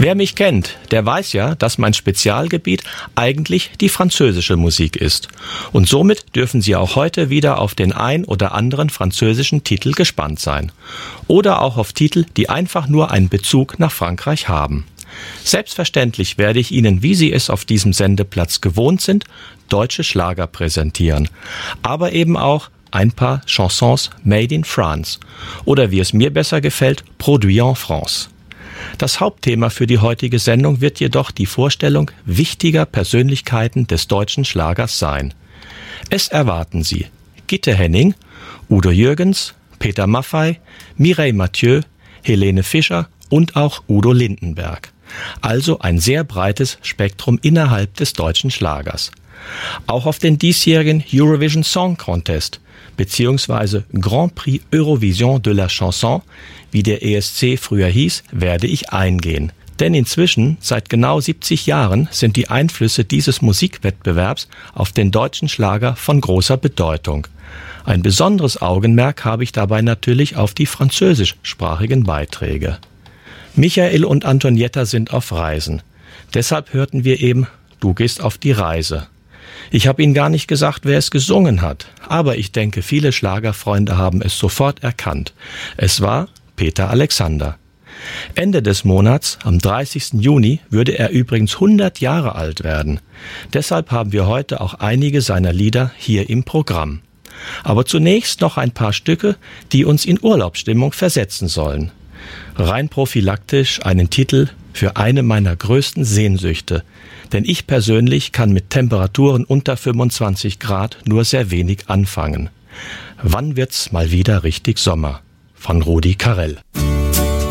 Wer mich kennt, der weiß ja, dass mein Spezialgebiet eigentlich die französische Musik ist. Und somit dürfen Sie auch heute wieder auf den ein oder anderen französischen Titel gespannt sein. Oder auch auf Titel, die einfach nur einen Bezug nach Frankreich haben. Selbstverständlich werde ich Ihnen, wie Sie es auf diesem Sendeplatz gewohnt sind, deutsche Schlager präsentieren. Aber eben auch ein paar Chansons made in France. Oder wie es mir besser gefällt, produit en France. Das Hauptthema für die heutige Sendung wird jedoch die Vorstellung wichtiger Persönlichkeiten des deutschen Schlagers sein. Es erwarten Sie Gitte Henning, Udo Jürgens, Peter Maffay, Mireille Mathieu, Helene Fischer und auch Udo Lindenberg. Also ein sehr breites Spektrum innerhalb des deutschen Schlagers. Auch auf den diesjährigen Eurovision Song Contest bzw. Grand Prix Eurovision de la Chanson, wie der ESC früher hieß, werde ich eingehen. Denn inzwischen, seit genau 70 Jahren, sind die Einflüsse dieses Musikwettbewerbs auf den deutschen Schlager von großer Bedeutung. Ein besonderes Augenmerk habe ich dabei natürlich auf die französischsprachigen Beiträge. Michael und Antonietta sind auf Reisen. Deshalb hörten wir eben Du gehst auf die Reise. Ich habe Ihnen gar nicht gesagt, wer es gesungen hat. Aber ich denke, viele Schlagerfreunde haben es sofort erkannt. Es war Peter Alexander. Ende des Monats, am 30. Juni, würde er übrigens 100 Jahre alt werden. Deshalb haben wir heute auch einige seiner Lieder hier im Programm. Aber zunächst noch ein paar Stücke, die uns in Urlaubsstimmung versetzen sollen. Rein prophylaktisch einen Titel für eine meiner größten Sehnsüchte. Denn ich persönlich kann mit Temperaturen unter 25 Grad nur sehr wenig anfangen. Wann wird's mal wieder richtig Sommer? Von Rudi Carrell.